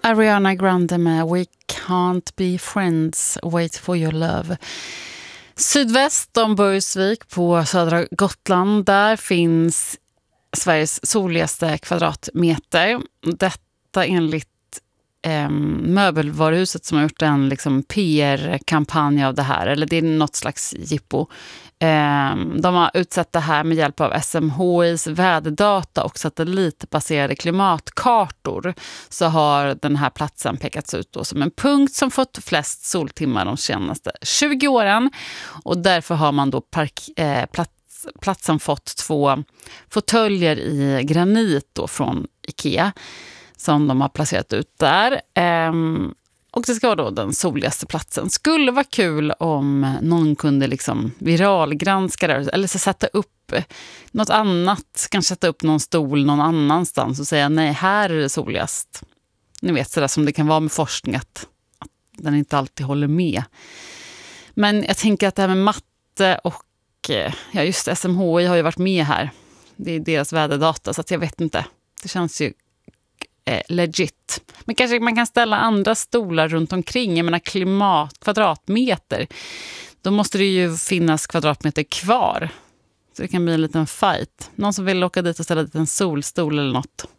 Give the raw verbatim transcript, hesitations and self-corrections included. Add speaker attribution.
Speaker 1: Ariana Grande med We Can't Be Friends, Wait for Your Love. Sydväst om Burgsvik på södra Gotland, där finns Sveriges soligaste kvadratmeter. Detta enligt eh, möbelvaruhuset som har gjort en liksom, P R-kampanj av det här. Eller det är något slags jippo. Eh, de har utsett det här med hjälp av S M H I:s väderdata och satellitbaserade klimatkartor. Så har den här platsen pekats ut då som en punkt som fått flest soltimmar de senaste tjugo åren. Och därför har man då park, eh, plats platsen fått två fåtöljer i granit då från Ikea som de har placerat ut där. Ehm, och det ska vara då den soligaste platsen. Skulle vara kul om någon kunde liksom viralgranska det eller så sätta upp något annat. Kanske sätta upp någon stol någon annanstans och säga nej, här är det soligast. Ni vet sådär som det kan vara med forskning att, att den inte alltid håller med. Men jag tänker att det här med matte och ja, just S M H I har ju varit med här. Det är deras väderdata, så att jag vet inte. Det känns ju eh, legit. Men kanske man kan ställa andra stolar runt omkring. Jag menar klimat, kvadratmeter. Då måste det ju finnas kvadratmeter kvar. Så det kan bli en liten fight. Någon som vill åka dit och ställa dit en solstol eller något.